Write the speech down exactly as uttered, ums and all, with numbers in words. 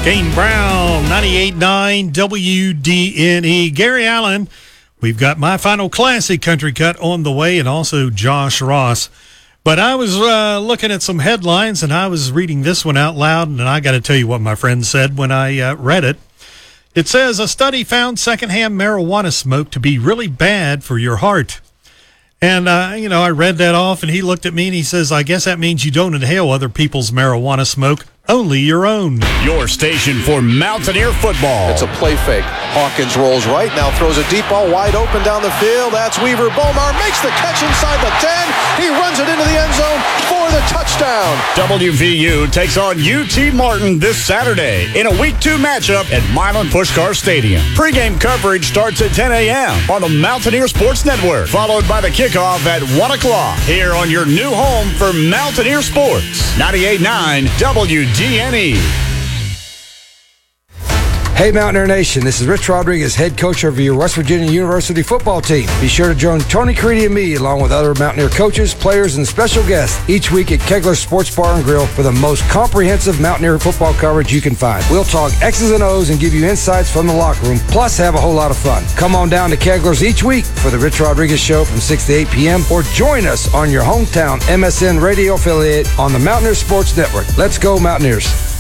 Kane Brown, ninety-eight point nine W D N E. Gary Allen, we've got My Final Classic Country Cut on the way, and also Josh Ross. But I was uh, looking at some headlines, and I was reading this one out loud, and I got to tell you what my friend said when I uh, read it. It says, a study found secondhand marijuana smoke to be really bad for your heart. And, uh, you know, I read that off, and he looked at me, and he says, I guess that means you don't inhale other people's marijuana smoke, only your own. Your station for Mountaineer football. It's a play fake. Hawkins rolls right, now throws a deep ball wide open down the field. That's Weaver. Bomar makes the catch inside the ten. He runs it into the end zone for the touchdown. W V U takes on U T Martin this Saturday in a week two matchup at Milan Puskar Stadium. Pre-game coverage starts at ten a.m. on the Mountaineer Sports Network, followed by the kickoff at one o'clock here on your new home for Mountaineer Sports. ninety-eight point nine W D N E. Hey Mountaineer Nation, this is Rich Rodriguez, head coach of your West Virginia University football team. Be sure to join Tony Creedy and me, along with other Mountaineer coaches, players, and special guests each week at Kegler's Sports Bar and Grill for the most comprehensive Mountaineer football coverage you can find. We'll talk X's and O's and give you insights from the locker room, plus have a whole lot of fun. Come on down to Kegler's each week for the Rich Rodriguez Show from six to eight p.m. or join us on your hometown M S N radio affiliate on the Mountaineer Sports Network. Let's go Mountaineers.